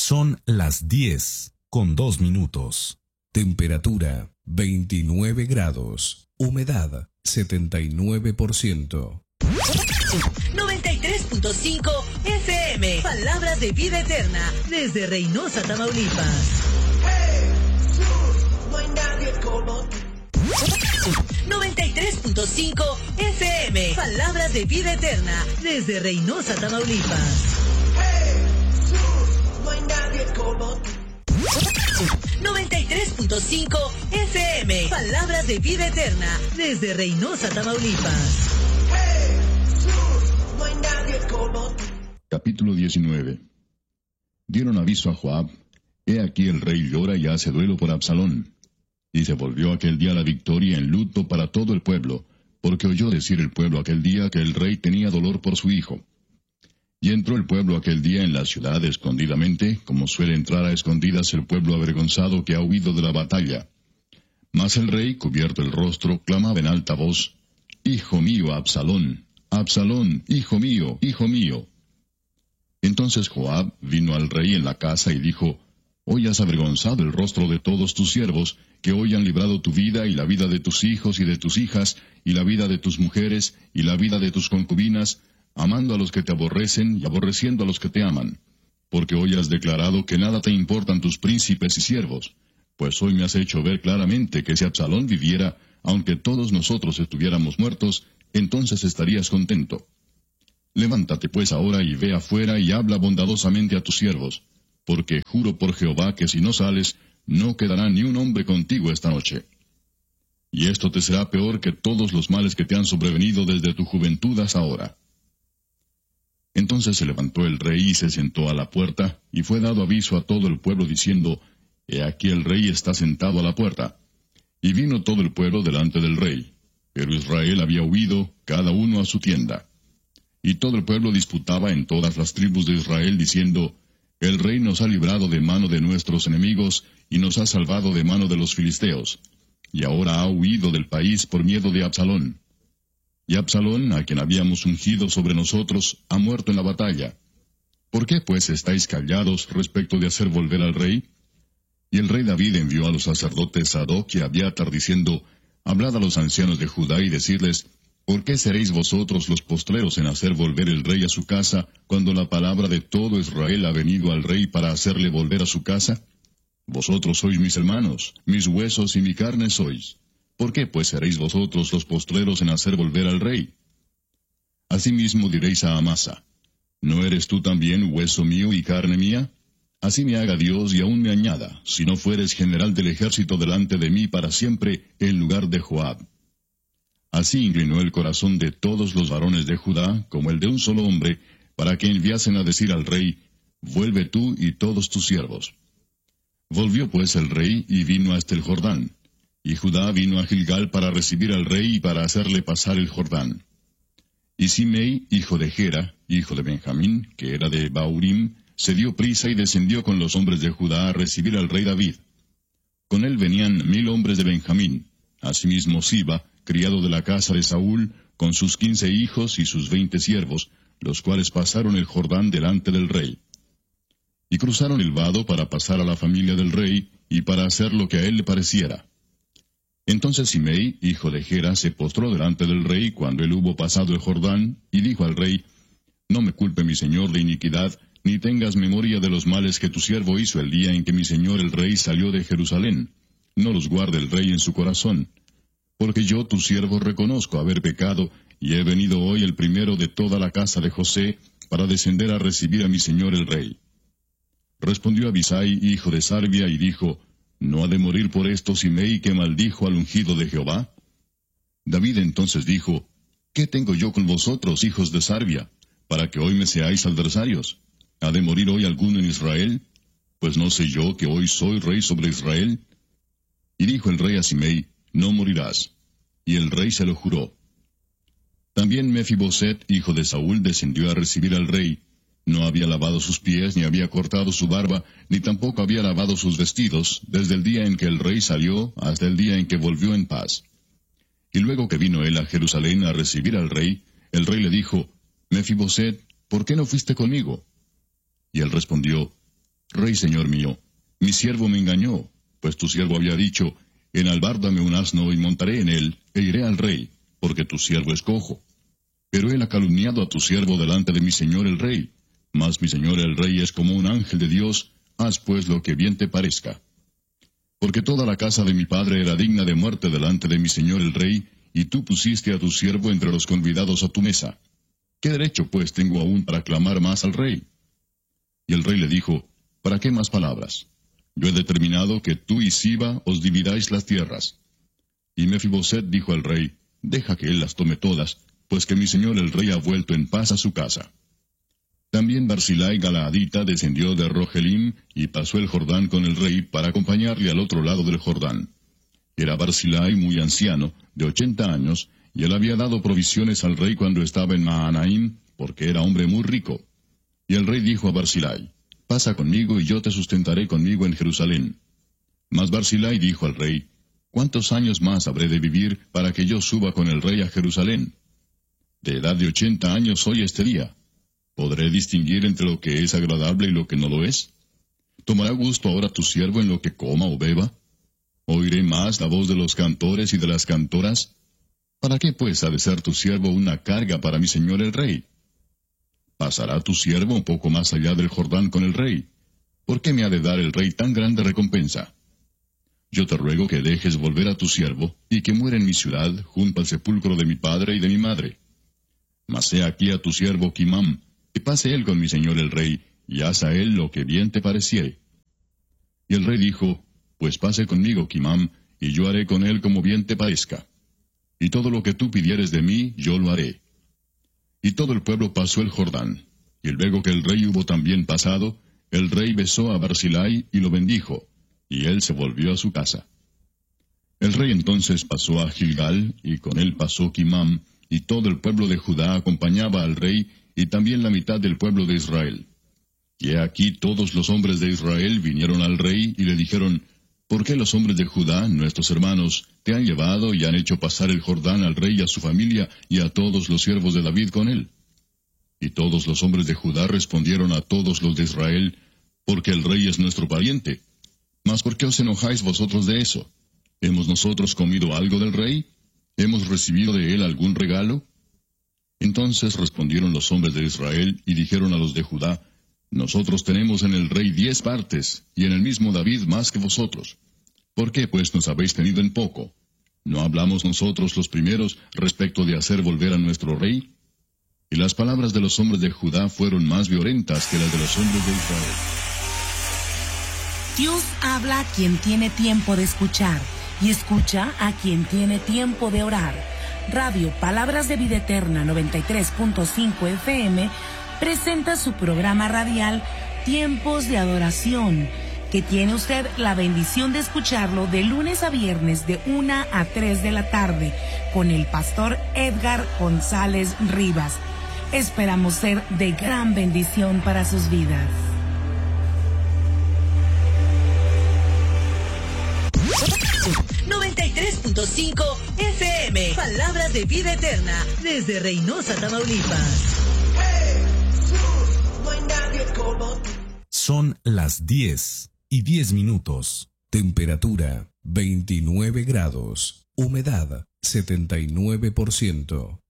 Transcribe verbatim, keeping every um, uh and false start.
Son las diez con dos minutos. Temperatura veintinueve grados. Humedad setenta y nueve por ciento. noventa y tres punto cinco F M. Palabras de vida eterna. Desde Reynosa, Tamaulipas. No hay nadie como tú. noventa y tres punto cinco F M. Palabras de vida eterna. Desde Reynosa, Tamaulipas. No hay nadie como tú. noventa y tres punto cinco F M. Palabras de vida eterna. Desde Reynosa, Tamaulipas. No hay nadie como tú. Capítulo diecinueve. Dieron aviso a Joab: He aquí el rey llora y hace duelo por Absalón. Y se volvió aquel día la victoria en luto para todo el pueblo, porque oyó decir el pueblo aquel día que el rey tenía dolor por su hijo. Y entró el pueblo aquel día en la ciudad escondidamente, como suele entrar a escondidas el pueblo avergonzado que ha huido de la batalla. Mas el rey, cubierto el rostro, clamaba en alta voz: Hijo mío, Absalón, Absalón, hijo mío, hijo mío. Entonces Joab vino al rey en la casa y dijo: Hoy has avergonzado el rostro de todos tus siervos, que hoy han librado tu vida y la vida de tus hijos y de tus hijas, y la vida de tus mujeres y la vida de tus concubinas, amando a los que te aborrecen y aborreciendo a los que te aman. Porque hoy has declarado que nada te importan tus príncipes y siervos. Pues hoy me has hecho ver claramente que si Absalón viviera, aunque todos nosotros estuviéramos muertos, entonces estarías contento. Levántate pues ahora y ve afuera y habla bondadosamente a tus siervos, porque juro por Jehová que si no sales, no quedará ni un hombre contigo esta noche. Y esto te será peor que todos los males que te han sobrevenido desde tu juventud hasta ahora. Entonces se levantó el rey y se sentó a la puerta, y fue dado aviso a todo el pueblo diciendo: He aquí el rey está sentado a la puerta. Y vino todo el pueblo delante del rey, pero Israel había huido, cada uno a su tienda. Y todo el pueblo disputaba en todas las tribus de Israel, diciendo: El rey nos ha librado de mano de nuestros enemigos, y nos ha salvado de mano de los filisteos, y ahora ha huido del país por miedo de Absalón. Y Absalón, a quien habíamos ungido sobre nosotros, ha muerto en la batalla. ¿Por qué pues estáis callados respecto de hacer volver al rey? Y el rey David envió a los sacerdotes Sadoc y Abiatar diciendo: Hablad a los ancianos de Judá y decidles: ¿Por qué seréis vosotros los postreros en hacer volver el rey a su casa, cuando la palabra de todo Israel ha venido al rey para hacerle volver a su casa? Vosotros sois mis hermanos, mis huesos y mi carne sois. ¿Por qué pues seréis vosotros los postreros en hacer volver al rey? Asimismo diréis a Amasa: ¿No eres tú también hueso mío y carne mía? Así me haga Dios y aún me añada, si no fueres general del ejército delante de mí para siempre, en lugar de Joab. Así inclinó el corazón de todos los varones de Judá, como el de un solo hombre, para que enviasen a decir al rey: Vuelve tú y todos tus siervos. Volvió pues el rey y vino hasta el Jordán. Y Judá vino a Gilgal para recibir al rey y para hacerle pasar el Jordán. Y Simei, hijo de Gera, hijo de Benjamín, que era de Baurim, se dio prisa y descendió con los hombres de Judá a recibir al rey David. Con él venían mil hombres de Benjamín, asimismo Siba, criado de la casa de Saúl, con sus quince hijos y sus veinte siervos, los cuales pasaron el Jordán delante del rey. Y cruzaron el vado para pasar a la familia del rey, y para hacer lo que a él le pareciera. Entonces Simei, hijo de Gera, se postró delante del rey cuando él hubo pasado el Jordán, y dijo al rey: No me culpe mi señor de iniquidad, ni tengas memoria de los males que tu siervo hizo el día en que mi señor el rey salió de Jerusalén. No los guarde el rey en su corazón. Porque yo, tu siervo, reconozco haber pecado, y he venido hoy el primero de toda la casa de José, para descender a recibir a mi señor el rey. Respondió Abisai, hijo de Sarbia, y dijo: ¿No ha de morir por esto Simei, que maldijo al ungido de Jehová? David entonces dijo: ¿Qué tengo yo con vosotros, hijos de Sarbia, para que hoy me seáis adversarios? ¿Ha de morir hoy alguno en Israel? Pues no sé yo que hoy soy rey sobre Israel. Y dijo el rey a Simei: No morirás. Y el rey se lo juró. También Mefiboset, hijo de Saúl, descendió a recibir al rey. No había lavado sus pies, ni había cortado su barba, ni tampoco había lavado sus vestidos, desde el día en que el rey salió hasta el día en que volvió en paz. Y luego que vino él a Jerusalén a recibir al rey, el rey le dijo: Mefiboset, ¿por qué no fuiste conmigo? Y él respondió: Rey señor mío, mi siervo me engañó, pues tu siervo había dicho, enalbárdame un asno y montaré en él, e iré al rey, porque tu siervo es cojo. Pero él ha calumniado a tu siervo delante de mi señor el rey. Mas mi señor el rey es como un ángel de Dios, haz pues lo que bien te parezca. Porque toda la casa de mi padre era digna de muerte delante de mi señor el rey, y tú pusiste a tu siervo entre los convidados a tu mesa. ¿Qué derecho pues tengo aún para clamar más al rey? Y el rey le dijo, ¿para qué más palabras? Yo he determinado que tú y Siba os dividáis las tierras. Y Mefiboset dijo al rey, deja que él las tome todas, pues que mi señor el rey ha vuelto en paz a su casa. También Barzillai Galaadita descendió de Rogelim y pasó el Jordán con el rey para acompañarle al otro lado del Jordán. Era Barzillai muy anciano, de ochenta años, y él había dado provisiones al rey cuando estaba en Mahanaim, porque era hombre muy rico. Y el rey dijo a Barzillai, pasa conmigo y yo te sustentaré conmigo en Jerusalén. Mas Barzillai dijo al rey, ¿cuántos años más habré de vivir para que yo suba con el rey a Jerusalén? De edad de ochenta años soy este día. ¿Podré distinguir entre lo que es agradable y lo que no lo es? ¿Tomará gusto ahora tu siervo en lo que coma o beba? ¿Oiré más la voz de los cantores y de las cantoras? ¿Para qué pues ha de ser tu siervo una carga para mi señor el rey? ¿Pasará tu siervo un poco más allá del Jordán con el rey? ¿Por qué me ha de dar el rey tan grande recompensa? Yo te ruego que dejes volver a tu siervo, y que muera en mi ciudad, junto al sepulcro de mi padre y de mi madre. Mas he aquí a tu siervo Kimam, que pase él con mi señor el rey, y haz a él lo que bien te pareciere. Y el rey dijo, pues pase conmigo Kimam, y yo haré con él como bien te parezca. Y todo lo que tú pidieres de mí, yo lo haré. Y todo el pueblo pasó el Jordán. Y luego que el rey hubo también pasado, el rey besó a Barzillai y lo bendijo, y él se volvió a su casa. El rey entonces pasó a Gilgal, y con él pasó Kimam, y todo el pueblo de Judá acompañaba al rey, y también la mitad del pueblo de Israel. Y he aquí todos los hombres de Israel vinieron al rey, y le dijeron, ¿por qué los hombres de Judá, nuestros hermanos, te han llevado y han hecho pasar el Jordán al rey y a su familia, y a todos los siervos de David con él? Y todos los hombres de Judá respondieron a todos los de Israel, porque el rey es nuestro pariente. Mas ¿por qué os enojáis vosotros de eso? ¿Hemos nosotros comido algo del rey? ¿Hemos recibido de él algún regalo? Entonces respondieron los hombres de Israel, y dijeron a los de Judá, nosotros tenemos en el rey diez partes, y en el mismo David más que vosotros. ¿Por qué pues nos habéis tenido en poco? ¿No hablamos nosotros los primeros respecto de hacer volver a nuestro rey? Y las palabras de los hombres de Judá fueron más violentas que las de los hombres de Israel. Dios habla a quien tiene tiempo de escuchar, y escucha a quien tiene tiempo de orar. Radio Palabras de Vida Eterna noventa y tres punto cinco F M presenta su programa radial Tiempos de Adoración, que tiene usted la bendición de escucharlo de lunes a viernes de una a tres de la tarde con el pastor Edgar González Rivas. Esperamos ser de gran bendición para sus vidas. noventa y tres punto cinco F M, Palabras de Vida Eterna, desde Reynosa, Tamaulipas. Son las diez y diez minutos. Temperatura veintinueve grados. Humedad setenta y nueve por ciento.